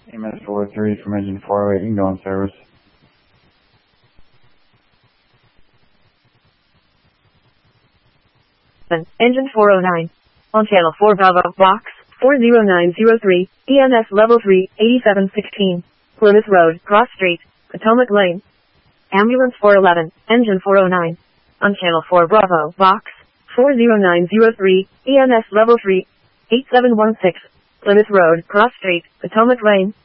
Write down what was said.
EMS 403 from engine 408, you can go on service. Engine 409. On channel 4 Bravo, box 40903, EMS level 3, 8716. Plymouth Road, Cross Street, Potomac Lane. Ambulance 411, engine 409. On channel 4 Bravo, box 40903, EMS level 3, 8716. Plymouth Road, Cross Street, Potomac Lane.